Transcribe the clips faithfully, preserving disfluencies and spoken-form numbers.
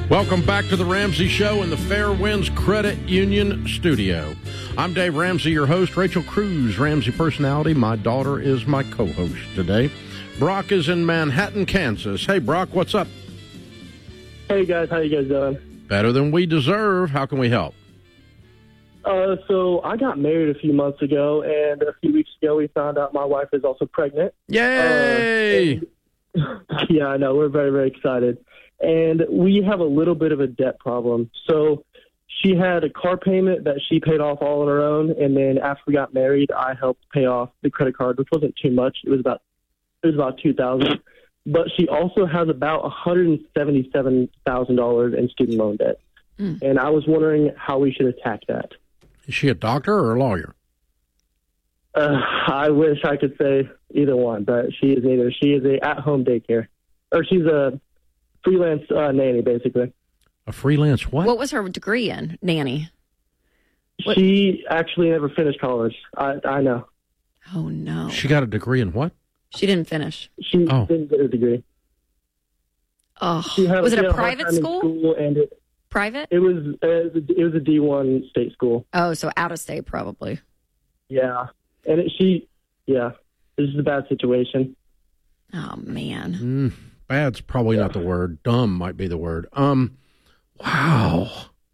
Welcome back to the Ramsey Show in the Fairwinds Credit Union studio. I'm Dave Ramsey, your host. Rachel Cruz, Ramsey personality. My daughter is my co-host today. Brock is in Manhattan, Kansas. Hey, Brock, what's up? Hey, guys. How you guys doing? Better than we deserve. How can we help? Uh, so I got married a few months ago, and a few weeks ago we found out my wife is also pregnant. Yay! Uh, and, yeah, I know. We're very, very excited. And we have a little bit of a debt problem. So she had a car payment that she paid off all on her own, and then after we got married, I helped pay off the credit card, which wasn't too much. It was about it was about two thousand dollars. But she also has about one hundred seventy-seven thousand dollars in student loan debt. Mm. And I was wondering how we should attack that. Is she a doctor or a lawyer? Uh, I wish I could say either one, but she is neither. She is a at-home daycare, or she's a freelance uh, nanny, basically. A freelance what? What was her degree in, nanny? What? She actually never finished college. I, I know. Oh, no. She got a degree in what? She didn't finish. She oh. didn't get a degree. Oh, she had, was it a private school? school and it, Private? It was, it was a, it was a D one state school. Oh, so out of state, probably. Yeah. And it, she, yeah, this is a bad situation. Oh, man. Mm. Bad's probably yeah. not the word. Dumb might be the word. Um, wow.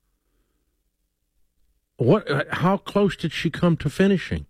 What? How close did she come to finishing?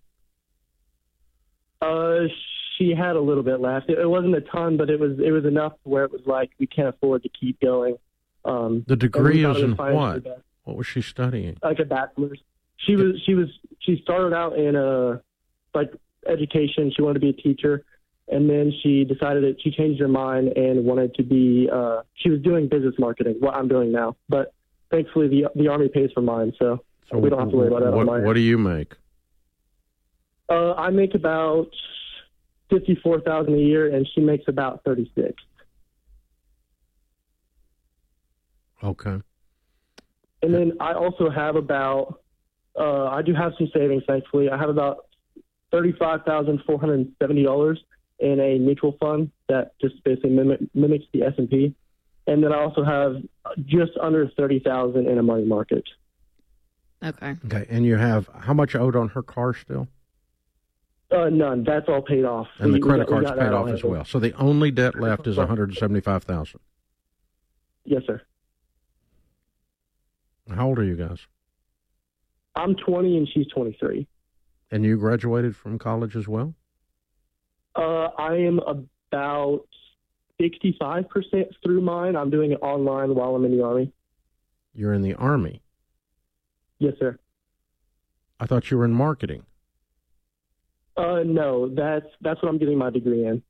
Uh, she had a little bit left. It, it wasn't a ton, but it was it was enough where it was like we can't afford to keep going. Um, the degree is in what? What was she studying? Like a bachelor's. She was she was she started out in a like education. She wanted to be a teacher. And then she decided that she changed her mind and wanted to be, uh, she was doing business marketing, what I'm doing now. But thankfully, the the Army pays for mine, so, so we don't have to worry about that what, on my What end. do you make? Uh, I make about fifty-four thousand dollars a year, and she makes about thirty-six. Okay. And then I also have about, uh, I do have some savings, thankfully. I have about thirty-five thousand four hundred seventy dollars in a mutual fund that just basically mimic, mimics the S and P. And then I also have just under thirty thousand dollars in a money market. Okay. Okay, and you have, how much owed on her car still? Uh, none. That's all paid off. And we, the credit we got, card's we paid off as well. So the only debt left is one hundred seventy-five thousand dollars. Yes, sir. How old are you guys? I'm twenty and she's twenty-three. And you graduated from college as well? Uh, I am about sixty-five percent through mine. I'm doing it online while I'm in the Army. You're in the Army? Yes, sir. I thought you were in marketing. Uh, no, that's that's what I'm getting my degree in.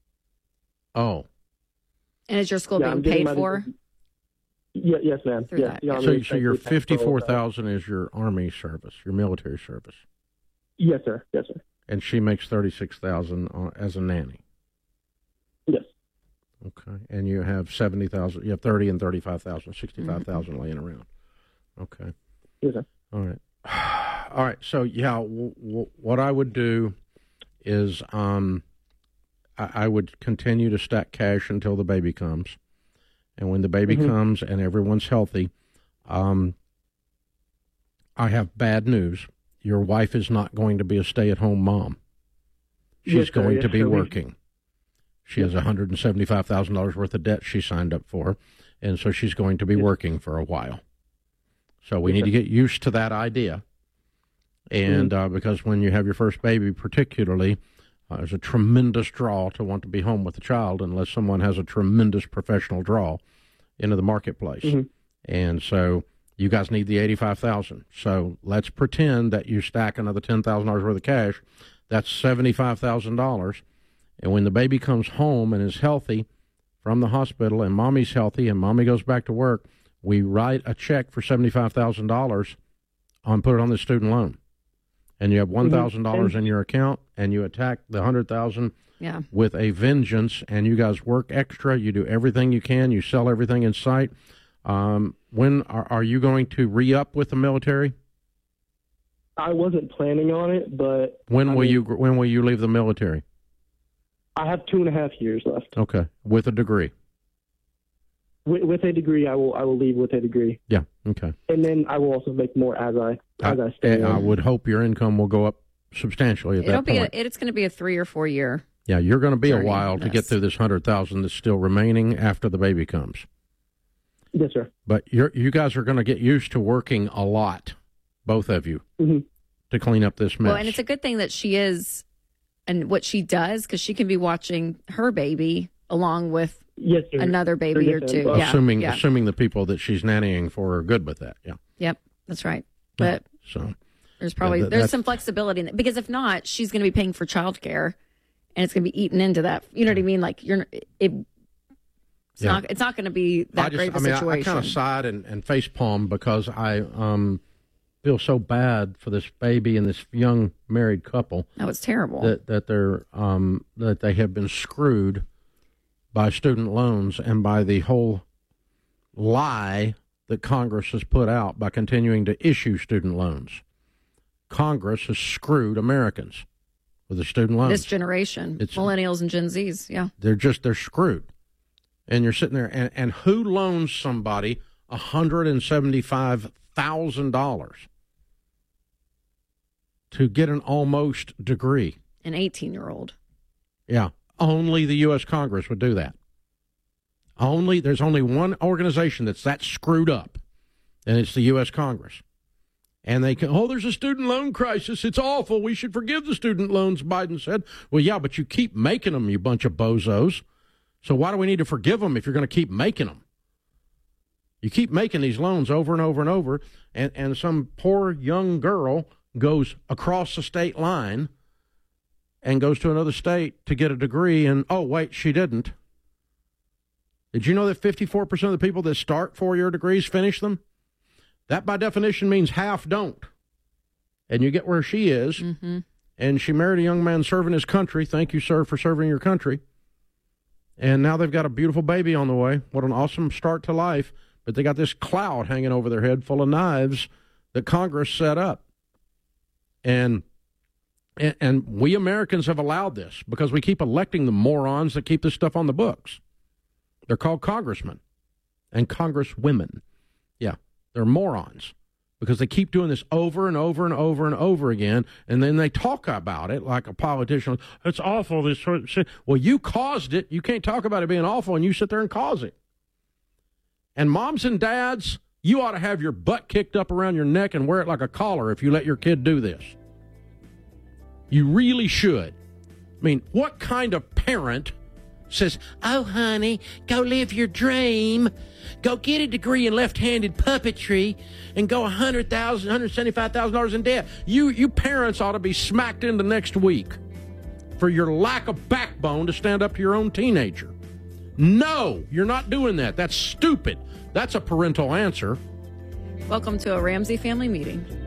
Oh. And is your school yeah, being paid for? Degree. Yeah, yes, ma'am. Yes, so, so your fifty-four thousand is your Army service, your military service. Yes, sir. Yes, sir. And she makes thirty-six thousand dollars as a nanny. Yes. Okay. And you have seventy thousand dollars. You have thirty and thirty-five thousand dollars, sixty-five thousand dollars mm-hmm. laying around. Okay. Yes, sir. All right. All right. So, yeah, w- w- what I would do is um, I-, I would continue to stack cash until the baby comes. And when the baby mm-hmm. comes and everyone's healthy, um, I have bad news. Your wife is not going to be a stay-at-home mom. She's yes, going yes, to be sir. working. She yes. has one hundred seventy-five thousand dollars worth of debt she signed up for, and so she's going to be yes. working for a while. So we yes, need sir. to get used to that idea. And mm-hmm. uh, because when you have your first baby particularly, uh, there's a tremendous draw to want to be home with the child unless someone has a tremendous professional draw into the marketplace. Mm-hmm. And so you guys need the eighty-five thousand dollars. So let's pretend that you stack another ten thousand dollars worth of cash. That's seventy-five thousand dollars. And when the baby comes home and is healthy from the hospital and mommy's healthy and mommy goes back to work, we write a check for seventy-five thousand dollars and put it on the student loan. And you have one thousand dollars mm-hmm. in your account, and you attack the one hundred thousand dollars yeah. with a vengeance, and you guys work extra. You do everything you can. You sell everything in sight. Um, when are, are you going to re-up with the military? I wasn't planning on it, but when I will mean, you when will you leave the military? I have two and a half years left. Okay, with a degree. with, with a degree, I will I will leave with a degree, Yeah. Okay. and then I will also make more as I as I, I, stay. I in. would hope your income will go up substantially at It'll that be. A, point. it's going to be a three or four year. yeah, you're going to be a journey while on to get this. through this hundred thousand that's still remaining after the baby comes. Yes, sir. But you're you guys are going to get used to working a lot, both of you, hmm to clean up this mess. Well, and it's a good thing that she is, and what she does, because she can be watching her baby along with Yes, sir. another baby or Yes, two. sir. Yeah, assuming yeah. assuming the people that she's nannying for are good with that. Yeah. Yep, that's right. But So there's probably that- there's that's- some flexibility in it, because if not, she's going to be paying for childcare, and it's going to be eaten into that. You know what I mean? Like you're it. It's Yeah. not. It's not going to be that I just, great of a I mean, I, I situation. kind of sighed and, and face palm because I um, feel so bad for this baby and this young married couple that was terrible. that that they're um, that they have been screwed by student loans and by the whole lie that Congress has put out by continuing to issue student loans. Congress has screwed Americans with the student loans. this generation, It's- millennials and Gen Zs. Yeah, They're just they're screwed. And you're sitting there, and, and who loans somebody one hundred seventy-five thousand dollars to get an almost degree? an eighteen year old. Yeah, only the U S Congress would do that. Only there's only one organization that's that screwed up, and it's the U S Congress. And they can, oh, there's a student loan crisis. It's awful. We should forgive the student loans, Biden said. Well, yeah, but you keep making them, you bunch of bozos. So why do we need to forgive them if you're going to keep making them? You keep making these loans over and over and over, and, and some poor young girl goes across the state line and goes to another state to get a degree, and, oh, wait, she didn't. Did you know that fifty-four percent of the people that start four-year degrees finish them? That, by definition, means half don't. And you get where she is, Mm-hmm. and she married a young man serving his country. Thank you, sir, for serving your country. And now they've got a beautiful baby on the way. What an awesome start to life. But they got this cloud hanging over their head full of knives that Congress set up. And, and, and we Americans have allowed this because we keep electing the morons that keep this stuff on the books. They're called congressmen and congresswomen. Yeah, they're morons because they keep doing this over and over and over and over again, and then they talk about it like a politician. It's awful, this sort of shit. Well, you caused it. You can't talk about it being awful, and you sit there and cause it. And moms and dads, you ought to have your butt kicked up around your neck and wear it like a collar if you let your kid do this. You really should. I mean, what kind of parent says, oh, honey, go live your dream. Go get a degree in left-handed puppetry and go one hundred thousand dollars, one hundred seventy-five thousand dollars in debt. You, you parents ought to be smacked into next week for your lack of backbone to stand up to your own teenager. No, you're not doing that. That's stupid. That's a parental answer. Welcome to a Ramsey family meeting.